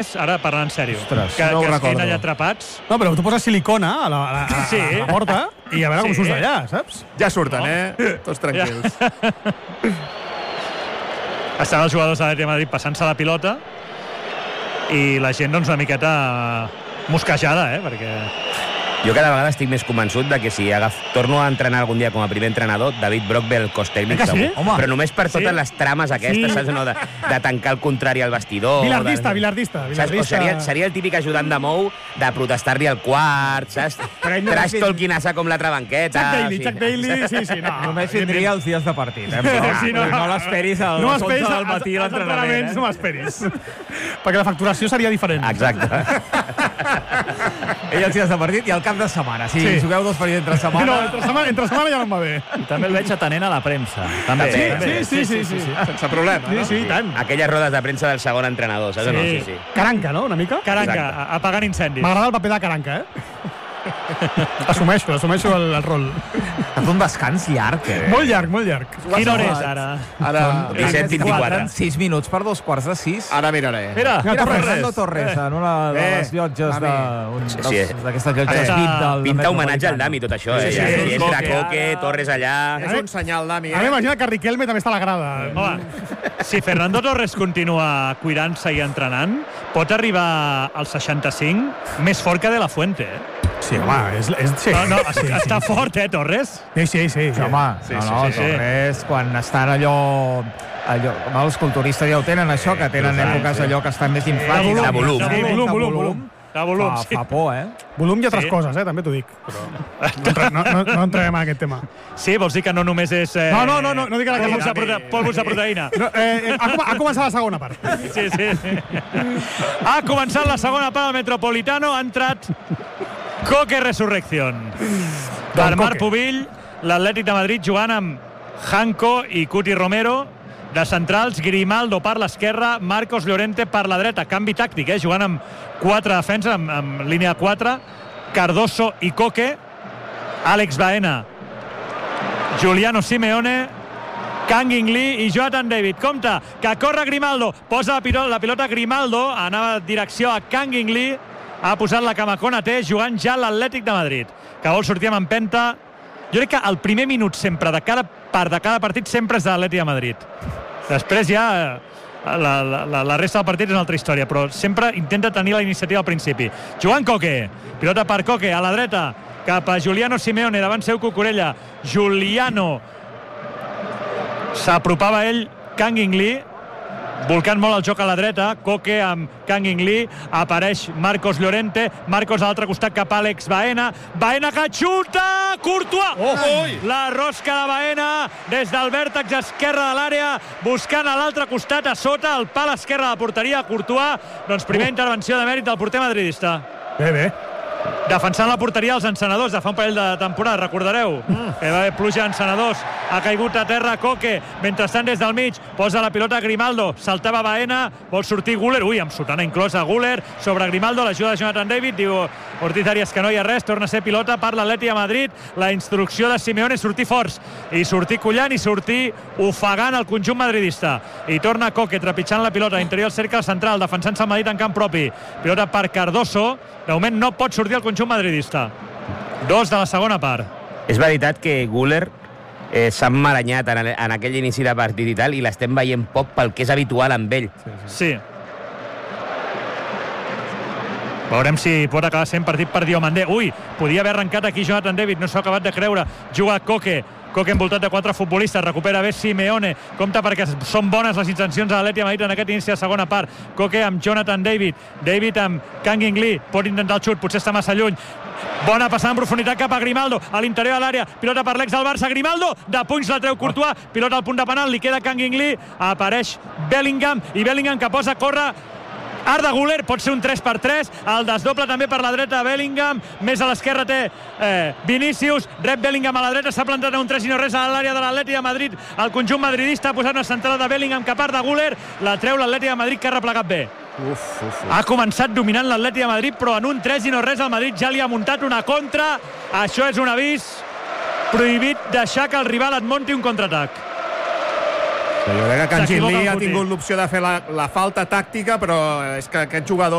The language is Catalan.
Torres, ara parlant en sèrio, Ostres, que no ho es recordo. quedin allà atrapats. No, però tu poses silicona a la porta i a veure com surts d'allà, saps? Ja surten, tots tranquils. Estaven els jugadors de l'Atlètic de Madrid passant-se la pilota i la gent, doncs, una miqueta mosquejada, perquè... Jo cada vegada estic més convençut de que si torno a entrenar algun dia com a primer entrenador, David Brock ve el cos tècnic segur. Home. Però només per totes les trames aquestes, saps? No? De tancar el contrari al vestidor. Bilardista. O seria el típic ajudant de Mou de protestar-li al quart, saps? Trash talking-assa com l'altra banqueta. Chuck Daly, sí. No, només vindria els dies de partit, no l'esperis a les 11 del matí a l'entrenament. No m'esperis. Perquè la facturació seria diferent. Exacte. Ell els dies de partit i al cap de setmana. Si jugueu 2 partits entre setmana... No, entre setmana ja no em va bé. I també el veig atenent a la premsa. També. Sí. Sense problema, no? Sí, tant. Aquelles rodes de premsa del segon entrenador, saps? Sí. Caranca, no?, una mica? Caranca, apagant incendis. M'agrada el paper de Caranca, Assumeixo el rol. Ha fet un descans llarg, Molt llarg. Quina hora és ara? Ara 17:24. 6 minuts per 2:45. Ara miraré. Mira, Fernando Torres, en una de les llotges d'aquestes llotges VIP del... Pinta homenatge al Dami, tot això, Sí. Entra Coque, Torres allà... És un senyal, Dami, A mi m'imagina que Riquelme també està a la grada. home, si Fernando Torres continua cuidant-se i entrenant, pot arribar al 65 més fort que De La Fuente, Sí, home, sí. No, està fort, Torres? Sí. Home, Torres, quan estan allò els culturistes ja ho tenen, això, que tenen èpoques allò que estan més inflats. De volum. De volum, Fa por, Volum i altres coses, també t'ho dic. Però no entrem en aquest tema. Sí, vols dir que no només és... No dic que polvos de proteïna. Ha començat la segona part. Sí. Ha començat la segona part del Metropolitano, ha entrat Coque Resurrección. Per Marc Pubill, l'Atlètic de Madrid jugant amb Janko i Cuti Romero, de centrals, Grimaldo per l'esquerra, Marcos Llorente per la dreta. Canvi tàctic, jugant amb 4 defenses, amb línia 4, Cardoso i Coque, Àlex Baena, Giuliano Simeone, Kang In-lee i Jonathan David. Compte, que corre Grimaldo, posa la pilota Grimaldo, anava en direcció a Kang In-lee, ha posat la camacona T, jugant ja l'Atlètic de Madrid, que vol sortir amb empenta. Jo crec que el primer minut sempre de cada part de cada partit sempre és de l'Atlètic de Madrid. Després ja la resta del partit és una altra història, però sempre intenta tenir la iniciativa al principi. Jugant Coque, pilota per Coque a la dreta, cap a Giuliano Simeone, davant seu Cucurella. Giuliano s'apropava ell, Kang In-lee, volcant molt el joc a la dreta. Coque amb Kang In-lee, apareix Marcos Llorente, Marcos a l'altre costat cap a Àlex Baena que xuta, Courtois, la rosca de Baena des del vèrtex esquerre de l'àrea, buscant a l'altre costat, a sota el pal esquerre de la porteria. Courtois, doncs primera intervenció de mèrit del porter madridista. Bé. Defensant la porteria dels encenedors de fa un parell de temporades, recordareu que va haver pluja d'encenedors, ha caigut a terra Coque, mentrestant des del mig posa la pilota Grimaldo, saltava Baena, vol sortir Güler, amb sotana inclosa Güler sobre Grimaldo, l'ajuda de Jonathan David, diu Ortiz Arias que no hi ha res, torna a ser pilota per l'Atlètic de Madrid. La instrucció de Simeone és sortir forts i sortir collant i sortir ofegant el conjunt madridista, i torna Coque trepitjant la pilota interior al cercle central, defensant-se el Madrid en camp propi, pilota per Cardoso. De moment no pot sortir el conjunt madridista. 2 de la segona part. És veritat que Güler s'ha emmaranyat en aquell inici de partit i tal, i l'estem veient poc pel que és habitual amb ell. Sí. Veurem si pot acabar sent partit per Diomandé. Podia haver arrencat aquí Jonathan David, no s'ho ha acabat de creure. Juga Coque envoltat de 4 futbolistes, recupera bé Simeone, compta perquè són bones les intencions de l'Atlètic de Madrid en aquest inici de segona part. Coque amb Jonathan David amb Kang In-lee, pot intentar el xut, potser està massa lluny. Bona passada en profunditat cap a Grimaldo, a l'interior de l'àrea, pilota per l'ex del Barça, Grimaldo, de punys la treu Courtois, pilota al punt de penal, li queda Kang In-lee, apareix Bellingham, i Bellingham que posa a córrer Arda Güler, pot ser un 3x3, el desdoble també per la dreta de Bellingham, més a l'esquerra té Vinícius, rep Bellingham a la dreta, s'ha plantat a un 3 i no res a l'àrea de l'Atlètic de Madrid, el conjunt madridista ha posat una centrada de Bellingham cap a Arda Güler, la treu l'Atlètic de Madrid que ha replegat bé. Ha començat dominant l'Atlètic de Madrid, però en un 3 i no res el Madrid ja li ha muntat una contra. Això és un avís, prohibit deixar que el rival et munti un contraatac. Jo crec que Kang In-lee ha tingut l'opció de fer la falta tàctica, però és que aquest jugador